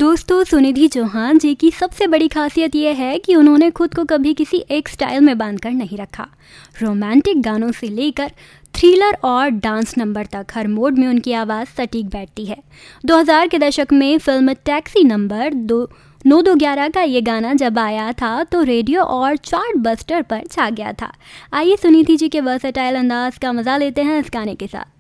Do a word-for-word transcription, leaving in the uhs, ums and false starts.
दोस्तों, सुनिधि चौहान जी की सबसे बड़ी खासियत यह है कि उन्होंने खुद को कभी किसी एक स्टाइल में बांधकर नहीं रखा। रोमांटिक गानों से लेकर थ्रिलर और डांस नंबर तक हर मोड में उनकी आवाज़ सटीक बैठती है। दो हज़ार के दशक में फिल्म टैक्सी नंबर दो नौ दो ग्यारह का ये गाना जब आया था तो रेडियो और चार्ट बस्टर पर छा गया था। आइए सुनिधि जी के वर्सेटाइल अंदाज का मजा लेते हैं इस गाने के साथ।